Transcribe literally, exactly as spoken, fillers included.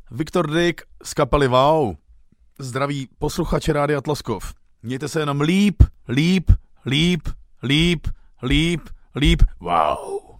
Viktor Dyk z kapely Wow. Zdraví posluchače Rádia Tloskov. Mějte se jenom líp, líp, líp, líp, líp, líp. Wow.